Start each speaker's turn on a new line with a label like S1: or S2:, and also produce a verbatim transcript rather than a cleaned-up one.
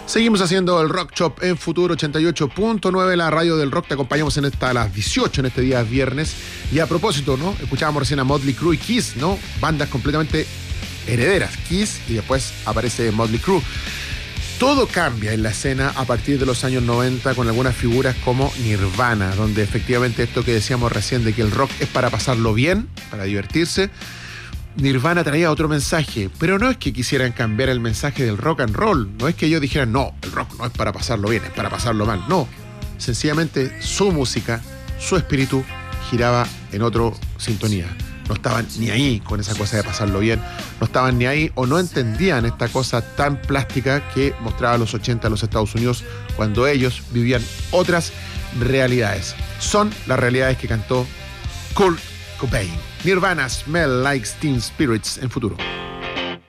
S1: Seguimos haciendo el Rock Shop en Futuro ochenta y ocho punto nueve, la radio del rock. Te acompañamos en esta a las dieciocho en este día viernes. Y a propósito, ¿no? Escuchábamos recién a Motley Crue y Kiss, ¿no? Bandas completamente herederas. Kiss y después aparece Motley Crue. Todo cambia en la escena a partir de los años noventa con algunas figuras como Nirvana, donde efectivamente esto que decíamos recién de que el rock es para pasarlo bien, para divertirse. Nirvana traía otro mensaje, pero no es que quisieran cambiar el mensaje del rock and roll, no es que ellos dijeran, no, el rock no es para pasarlo bien, es para pasarlo mal, no. Sencillamente su música, su espíritu giraba en otra sintonía. No estaban ni ahí con esa cosa de pasarlo bien, no estaban ni ahí o no entendían esta cosa tan plástica que mostraba los ochenta a los Estados Unidos cuando ellos vivían otras realidades. Son las realidades que cantó Kurt Cobain. Nirvana, Smell Like Teen Spirits en Futuro.